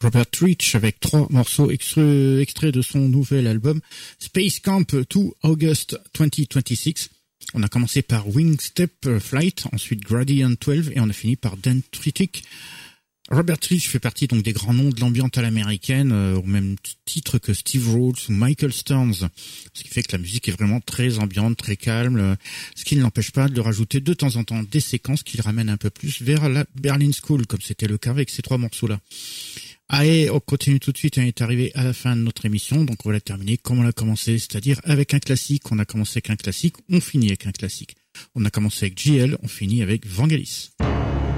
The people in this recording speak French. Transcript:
Robert Rich avec 3 morceaux extraits de son nouvel album Space Camp to August 2026. On a commencé par Wingstep Flight, ensuite Gradient 12 et on a fini par Dendritic. Robert Rich fait partie donc des grands noms de l'ambiance à l'américaine, au même titre que Steve Rhodes ou Michael Stearns, ce qui fait que la musique est vraiment très ambiante, très calme, ce qui ne l'empêche pas de rajouter de temps en temps des séquences qui le ramènent un peu plus vers la Berlin School, comme c'était le cas avec ces 3 morceaux-là. Allez, on continue tout de suite, on est arrivé à la fin de notre émission, donc on va la terminer comme on l'a commencé, c'est-à-dire avec un classique. On a commencé avec un classique, on finit avec un classique. On a commencé avec JL, on finit avec Vangelis.